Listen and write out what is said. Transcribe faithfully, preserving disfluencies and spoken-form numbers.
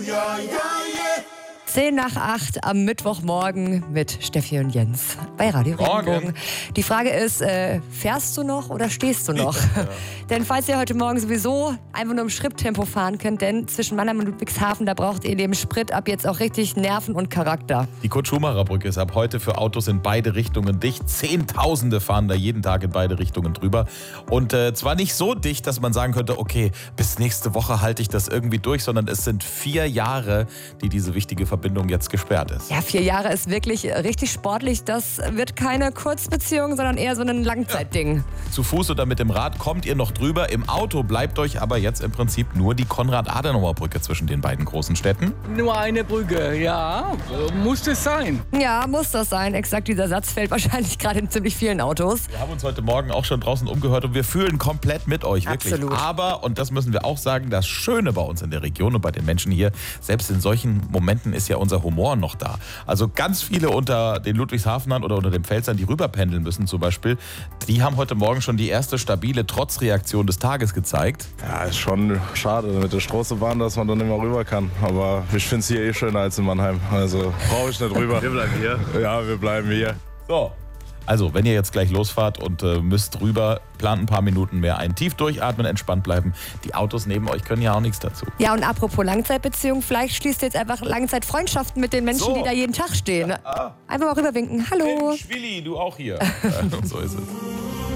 zehn nach acht am Mittwochmorgen mit Steffi und Jens bei Radio Regenbogen. Die Frage ist, äh, fährst du noch oder stehst du noch? Ja. Denn falls ihr heute Morgen sowieso einfach nur im Schritttempo fahren könnt, denn zwischen Mannheim und Ludwigshafen, da braucht ihr neben Sprit ab jetzt auch richtig Nerven und Charakter. Die Kurt-Schumacher-Brücke ist ab heute für Autos in beide Richtungen dicht. Zehntausende fahren da jeden Tag in beide Richtungen drüber. Und äh, zwar nicht so dicht, dass man sagen könnte, okay, bis nächste Woche halte ich das irgendwie durch, sondern es sind vier Jahre, die diese wichtige Verbindung jetzt gesperrt ist. Ja, vier Jahre ist wirklich richtig sportlich. Das wird keine Kurzbeziehung, sondern eher so ein Langzeitding. Ja. Zu Fuß oder mit dem Rad kommt ihr noch drüber. Im Auto bleibt euch aber jetzt im Prinzip nur die Konrad-Adenauer-Brücke zwischen den beiden großen Städten. Nur eine Brücke, ja. Muss es sein. Ja, muss das sein. Exakt dieser Satz fällt wahrscheinlich gerade in ziemlich vielen Autos. Wir haben uns heute Morgen auch schon draußen umgehört und wir fühlen komplett mit euch, wirklich. Absolut. Aber, und das müssen wir auch sagen, das Schöne bei uns in der Region und bei den Menschen hier, selbst in solchen Momenten ist ja unser Humor noch da. Also ganz viele unter den Ludwigshafenern oder unter den Pfälzern, die rüberpendeln müssen zum Beispiel, die haben heute Morgen schon die erste stabile Trotzreaktion des Tages gezeigt. Ja, ist schon schade mit der Straßenbahn, dass man dann nicht mehr rüber kann. Aber ich finde es hier eh schöner als in Mannheim. Also brauche ich nicht rüber. Wir bleiben hier. Ja, wir bleiben hier. So. Also, wenn ihr jetzt gleich losfahrt und äh, müsst rüber, plant ein paar Minuten mehr ein. Tief durchatmen, entspannt bleiben. Die Autos neben euch können ja auch nichts dazu. Ja, und apropos Langzeitbeziehung, vielleicht schließt ihr jetzt einfach Langzeitfreundschaften mit den Menschen, so. die da jeden Tag stehen. Ja. Einfach mal rüberwinken. Hallo. Mensch, Willi, du auch hier. So ist es.